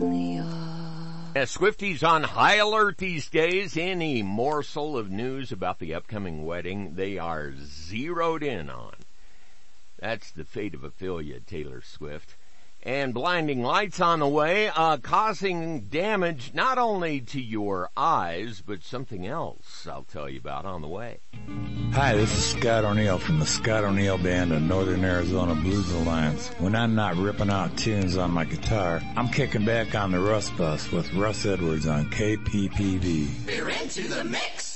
Swifties on high alert these days. Any morsel of news about the upcoming wedding, they are zeroed in on. That's the fate of Ophelia Taylor Swift. And blinding lights on the way, causing damage not only to your eyes, but something else I'll tell you about on the way. Hi, this is Scott O'Neill from the Scott O'Neill Band of Northern Arizona Blues Alliance. When I'm not ripping out tunes on my guitar, I'm kicking back on the Russ Bus with Russ Edwards on KPPV. We're into the mix.